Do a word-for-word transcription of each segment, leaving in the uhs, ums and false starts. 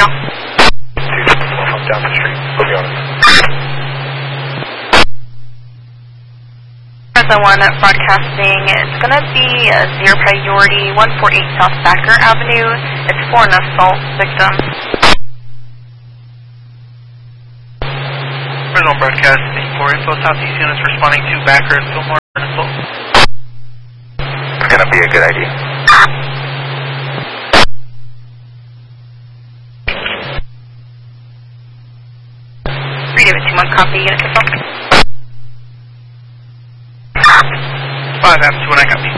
now. Two, down the street. We'll be on it. Present one broadcasting. It's going to be a zero priority, one forty-eight South Backer Avenue. It's for an assault victim. Present broadcasting for info Southeast units responding to Backer and Fillmore and assault. It's going to be a good idea. three David two one, copy, unit confirmed. five F two one, I copy.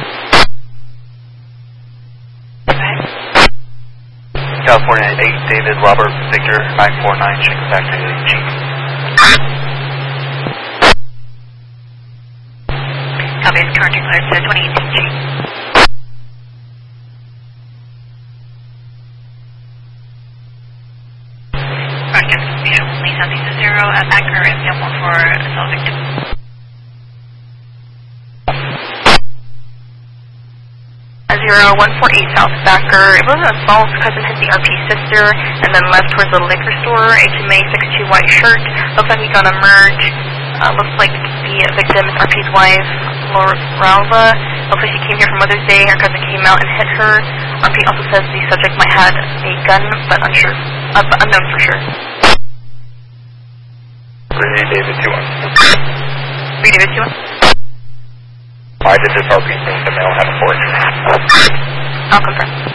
Okay. California eight, David, Robert, Victor, nine four nine, check back to the Chief. Copy, it's current declared to twenty eighteen G. Broadcast visual only Southeast zero at Backer and Fillmore for assault victim. Zero one four eight South Backer. It was an assault. Cousin hit the R P sister and then left towards the liquor store. H M A six two white shirt. Looks like he got a merge. Uh, looks like the victim is R P's wife, Laura Ralva. Looks like she came here for Mother's Day. Her cousin came out and hit her. R P also says the subject might have a gun, but unsure, uh, but unknown for sure. three David two one. three David two one. I did this R P thing, the male had a fork. I'll confirm.